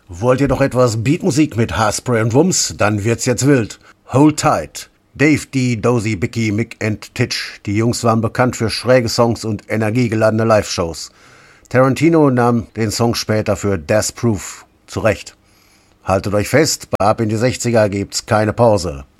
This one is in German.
Wollt ihr noch etwas Beatmusik mit Haarspray und Wumms? Dann wird's jetzt wild. Hold tight. Dave D, Dozy, Bicky, Mick and Titch. Die Jungs waren bekannt für schräge Songs und energiegeladene Live-Shows. Tarantino nahm den Song später für Death Proof zurecht. Haltet euch fest, bei Ab in die 60er gibt's keine Pause.